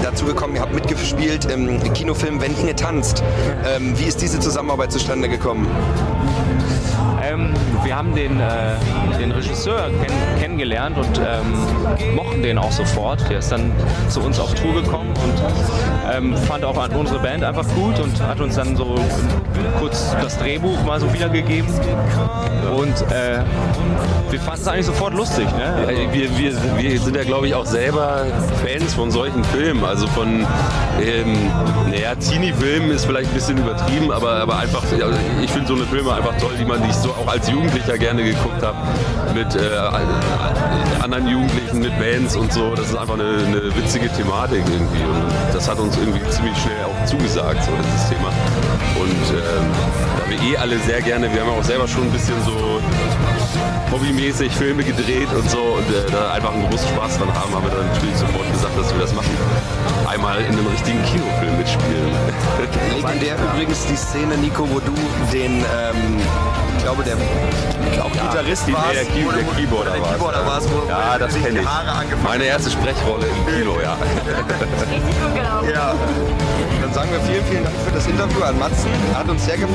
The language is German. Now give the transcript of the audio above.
dazu gekommen, ihr habt mitgespielt im Kinofilm Wenn Inge tanzt. Wie ist diese Zusammenarbeit zustande gekommen? Wir haben den Regisseur kennengelernt und mochten den auch sofort. Der ist dann zu uns auf Tour gekommen und fand auch unsere Band einfach gut und hat uns dann so kurz das Drehbuch mal so wiedergegeben. Und wir fanden es eigentlich sofort lustig. Ne? Also wir sind ja, glaube ich, auch selber Fans von solchen Filmen. Also von Teenie-Filmen ist vielleicht ein bisschen übertrieben, aber einfach, ich finde so eine Filme einfach toll, die ich so auch als Jugendlicher gerne geguckt habe, mit anderen Jugendlichen, mit Bands und so. Das ist einfach eine witzige Thematik irgendwie und das hat uns irgendwie ziemlich schnell auch zugesagt, so dieses Thema. Und da wir alle sehr gerne, wir haben auch selber schon ein bisschen so hobbymäßig Filme gedreht und so und da einfach einen großen Spaß dran haben wir dann natürlich sofort gesagt, dass wir das machen. Einmal in einem richtigen Kinofilm mitspielen. Legendär übrigens die Szene, Nico, wo du den, ich glaube, der Gitarrist warst. Der Keyboarder warst. Ja, das kenne ich. Meine erste Sprechrolle im Kino, ja. Ja. Dann sagen wir vielen Dank für das Interview an Matzen. Hat uns sehr gefallen.